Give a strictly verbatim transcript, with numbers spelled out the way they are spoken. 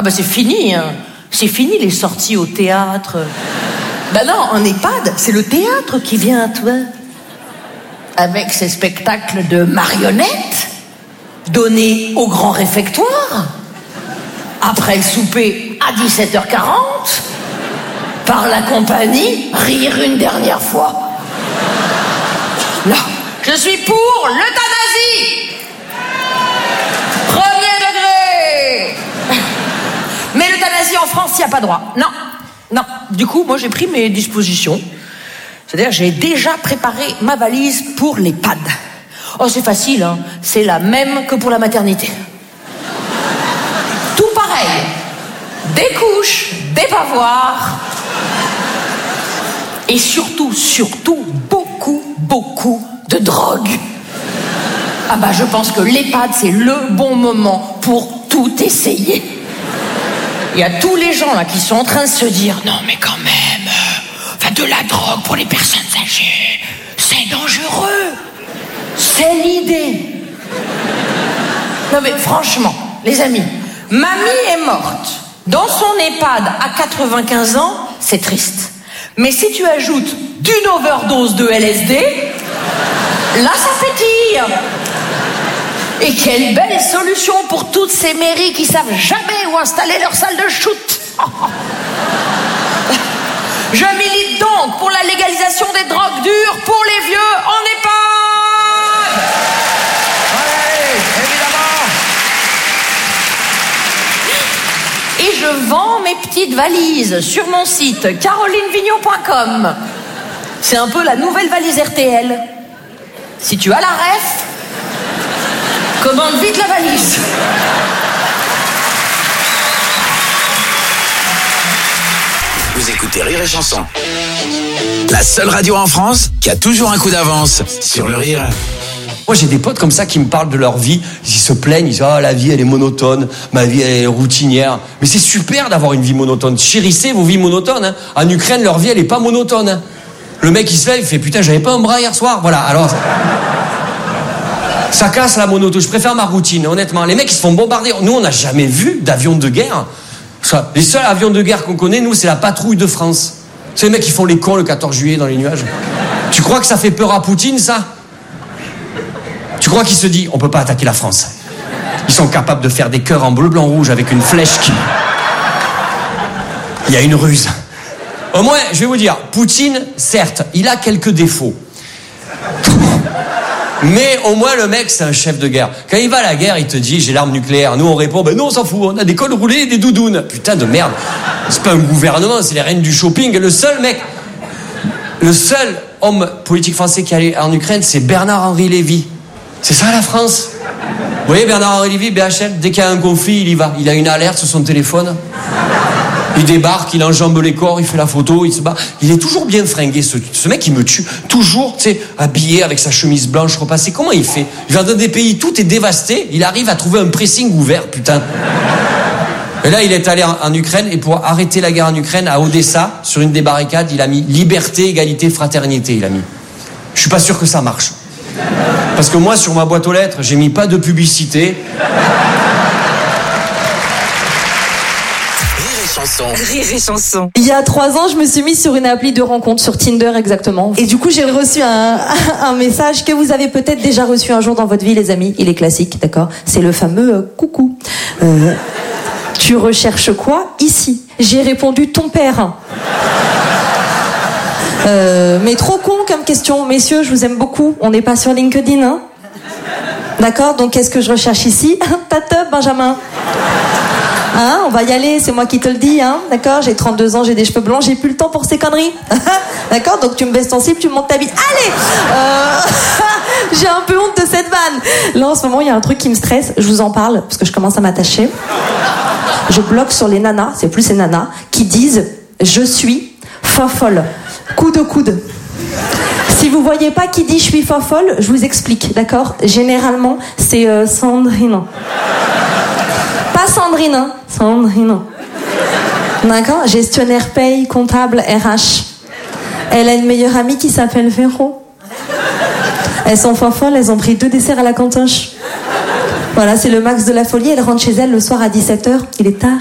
Ah bah c'est fini, hein. C'est fini les sorties au théâtre. Ben non, en EHPAD, c'est le théâtre qui vient à toi. Avec ses spectacles de marionnettes, donnés au grand réfectoire, après le souper à dix-sept heures quarante, par la compagnie Rire une dernière fois. Non, je suis pour l'euthanasie. Premier degré. Mais l'euthanasie en France, il n'y a pas droit. Non, non. Du coup, moi, j'ai pris mes dispositions. C'est-à-dire, j'ai déjà préparé ma valise pour l'EHPAD. Oh, c'est facile, hein. C'est la même que pour la maternité. Tout pareil. Des couches, des pavoirs. Et surtout, surtout, beaucoup, beaucoup de drogue. Ah bah, je pense que l'EHPAD, c'est le bon moment pour tout essayer. Il y a tous les gens là qui sont en train de se dire « Non, mais quand même, euh, enfin, de la drogue pour les personnes âgées, c'est dangereux. C'est l'idée. » Non mais franchement, les amis, mamie est morte dans son EHPAD à quatre-vingt-quinze ans, c'est triste. Mais si tu ajoutes d'une overdose de L S D, là ça pétille. Et quelle belle solution pour toutes ces mairies qui savent jamais où installer leur salle de shoot. Je milite donc pour la légalisation des drogues dures pour les vieux en EHPAD. Oui, évidemment. Et je vends mes petites valises sur mon site caroline vignon point com. C'est un peu la nouvelle valise R T L. Si tu as la ref, commande vite la valise. Vous écoutez Rire et Chanson, la seule radio en France qui a toujours un coup d'avance sur le rire. Moi j'ai des potes comme ça qui me parlent de leur vie, ils se plaignent, ils disent ah la vie elle est monotone, ma vie elle est routinière. Mais c'est super d'avoir une vie monotone, chérissez vos vies monotones. Hein. En Ukraine leur vie elle est pas monotone. Hein. Le mec il se lève, il fait putain j'avais pas un bras hier soir, voilà alors. Ça casse la monotonie, je préfère ma routine honnêtement. Les mecs ils se font bombarder, nous on n'a jamais vu d'avion de guerre. Ça, les seuls avions de guerre qu'on connaît nous c'est la patrouille de France. C'est les mecs qui font les cons le quatorze juillet dans les nuages. Tu crois que ça fait peur à Poutine ça? Tu crois qu'il se dit, on peut pas attaquer la France. Ils sont capables de faire des cœurs en bleu, blanc, rouge avec une flèche qui... Il y a une ruse. Au moins, je vais vous dire, Poutine, certes, il a quelques défauts. Mais au moins, le mec, c'est un chef de guerre. Quand il va à la guerre, il te dit, j'ai l'arme nucléaire. Nous, on répond, ben non, on s'en fout, on a des cols roulés et des doudounes. Putain de merde. C'est pas un gouvernement, c'est les reines du shopping. Le seul mec, le seul homme politique français qui est allé en Ukraine, c'est Bernard-Henri Lévy. C'est ça la France. Vous voyez Bernard-Henri Lévy, B H L, dès qu'il y a un conflit, il y va. Il a une alerte sur son téléphone. Il débarque, il enjambe les corps, il fait la photo, il se bat. Il est toujours bien fringué, ce, ce mec, il me tue. Toujours, tu sais, habillé avec sa chemise blanche repassée. Comment il fait? Il vient dans des pays, tout est dévasté. Il arrive à trouver un pressing ouvert, putain. Et là, il est allé en, en Ukraine, et pour arrêter la guerre en Ukraine, à Odessa, sur une des barricades, il a mis liberté, égalité, fraternité, il a mis. Je suis pas sûr que ça marche. Parce que moi, sur ma boîte aux lettres, j'ai mis pas de publicité. Rire et chanson. Il y a trois ans, je me suis mise sur une appli de rencontre, sur Tinder exactement. Et du coup, j'ai reçu un, un message que vous avez peut-être déjà reçu un jour dans votre vie, les amis. Il est classique, d'accord? C'est le fameux euh, coucou. Euh, tu recherches quoi ici? J'ai répondu ton père. Euh, mais trop con comme question. Messieurs, je vous aime beaucoup. On n'est pas sur LinkedIn, hein? D'accord? Donc, qu'est-ce que je recherche ici? Ta teub, Benjamin. Hein, on va y aller, c'est moi qui te le dis, hein, d'accord? J'ai trente-deux ans, j'ai des cheveux blancs, j'ai plus le temps pour ces conneries. D'accord? Donc tu me baisses ton slip, tu me montes ta bite. Allez euh... J'ai un peu honte de cette vanne. Là, en ce moment, il y a un truc qui me stresse, je vous en parle, parce que je commence à m'attacher. Je bloque sur les nanas, c'est plus ces nanas, qui disent « Je suis fofolle ». Coude au coude. Si vous voyez pas qui dit « Je suis fofolle », je vous explique, d'accord? Généralement, c'est euh, Sandrine. Pas Sandrine, hein. Sandrine. D'accord? Gestionnaire paye, comptable, R H. Elle a une meilleure amie qui s'appelle Véro. Elles sont folles, elles ont pris deux desserts à la cantoche. Voilà, c'est le max de la folie. Elle rentre chez elle le soir à dix-sept heures. Il est tard.